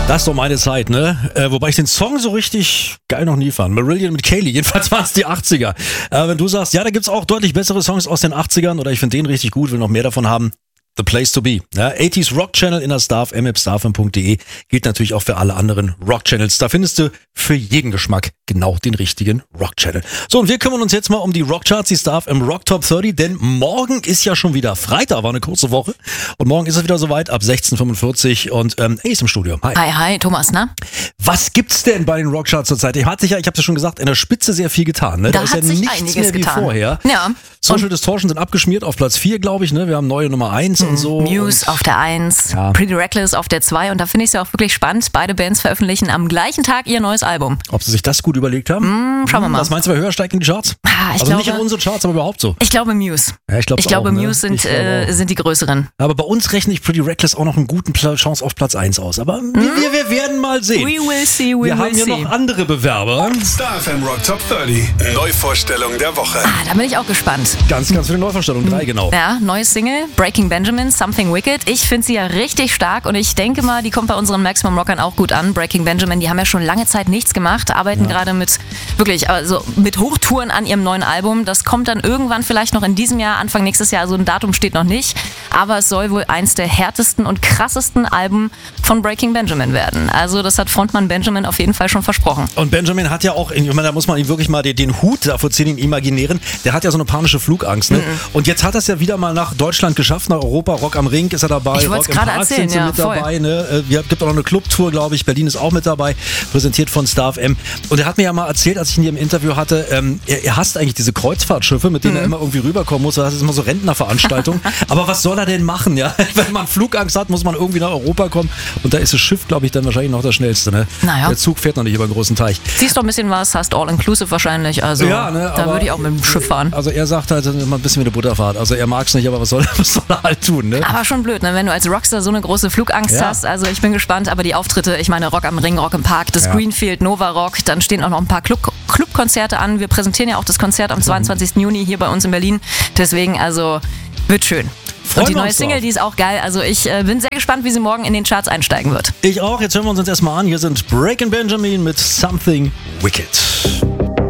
Das ist doch meine Zeit, ne? Wobei ich den Song so richtig geil noch nie fand. Marillion mit Kaylee, jedenfalls waren es die 80er. Wenn du sagst, ja, da gibt's auch deutlich bessere Songs aus den 80ern oder ich finde den richtig gut, will noch mehr davon haben. The place to be. Ja, 80s Rock Channel in der Starf, mfstarfm.de. Gilt natürlich auch für alle anderen Rock Channels. Da findest du für jeden Geschmack genau den richtigen Rock Channel. So, und wir kümmern uns jetzt mal um die Rockcharts, die Starf im Rock Top 30, denn morgen ist ja schon wieder Freitag, war eine kurze Woche. Und morgen ist es wieder soweit, ab 16:45 und ist im Studio. Hi. Hi, Thomas, ne? Was gibt's denn bei den Rockcharts zurzeit? Ich habe ja schon gesagt, in der Spitze sehr viel getan. Ne? Da ist hat ja sich nichts einiges mehr wie getan. vorher. Ja. Social Distortion sind abgeschmiert auf Platz 4, glaube ich. Ne? Wir haben neue Nummer 1 und so. Muse auf der 1, Ja. Pretty Reckless auf der 2 und da finde ich es ja auch wirklich spannend. Beide Bands veröffentlichen am gleichen Tag ihr neues Album. Ob sie sich das gut überlegt haben? Schauen wir mal. Was meinst du, wer höher steigt in die Charts? Ich Also nicht in glaube, unsere Charts, aber überhaupt so. ich glaube Muse. Ja, ich glaube Muse auch. sind die größeren. Aber bei uns rechne ich Pretty Reckless auch noch einen guten Chance auf Platz 1 aus. Aber wir werden mal sehen. We will see, Wir haben hier noch andere Bewerber. StarFM Rock Top 30. Neuvorstellung der Woche. Da bin ich auch gespannt. Ganz viele Neuvorstellungen. 3 genau. Ja, neues Single, Breaking Benjamin, Something Wicked. Ich finde sie ja richtig stark und ich denke mal, die kommt bei unseren Maximum Rockern auch gut an. Breaking Benjamin, die haben ja schon lange Zeit nichts gemacht, arbeiten gerade mit Hochtouren an ihrem neuen Album. Das kommt dann irgendwann vielleicht noch in diesem Jahr, Anfang nächstes Jahr, also ein Datum steht noch nicht. Aber es soll wohl eins der härtesten und krassesten Alben von Breaking Benjamin werden. Also das hat Frontmann Benjamin auf jeden Fall schon versprochen. Und Benjamin hat ja auch, ich meine, da muss man ihm wirklich mal den Hut davor ziehen, ihm imaginieren. Der hat ja so eine panische Flugangst. Ne? Und jetzt hat er es ja wieder mal nach Deutschland geschafft, nach Europa. Rock am Ring ist er dabei. Ich wollte Rock es im gerade Park erzählen, sind sie mit voll. dabei. Ne? Gibt auch noch eine Clubtour, glaube ich. Berlin ist auch mit dabei. Präsentiert von StarFM. Und er hat mir ja mal erzählt, als ich ihn hier im Interview hatte, er hasst eigentlich diese Kreuzfahrtschiffe, mit denen er immer irgendwie rüberkommen muss. Das ist immer so Rentnerveranstaltung. Aber was soll er denn machen? Ja? Wenn man Flugangst hat, muss man irgendwie nach Europa kommen. Und da ist das Schiff, glaube ich, dann wahrscheinlich noch das schnellste. Ne? Naja. Der Zug fährt noch nicht über einen großen Teich. Siehst doch ein bisschen was, hast All-Inclusive wahrscheinlich. Also Ja, ne, da aber- würde ich auch mit dem Schiff fahren. Also er sagt halt immer ein bisschen wie eine Butterfahrt. Also er mag es nicht, aber was soll er halt tun, ne? Aber schon blöd, ne? Wenn du als Rockstar so eine große Flugangst Ja. hast. Also ich bin gespannt, aber die Auftritte, ich meine Rock am Ring, Rock im Park, das Ja. Greenfield, Nova Rock, dann stehen auch noch ein paar Clubkonzerte an. Wir präsentieren ja auch das Konzert am 22. Juni hier bei uns in Berlin. Deswegen, also wird schön. Freuen Und die wir neue uns Single, drauf. die ist auch geil. Also ich bin sehr gespannt, wie sie morgen in den Charts einsteigen wird. Ich auch. Jetzt hören wir uns erstmal an. Hier sind Breaking Benjamin mit Something Wicked.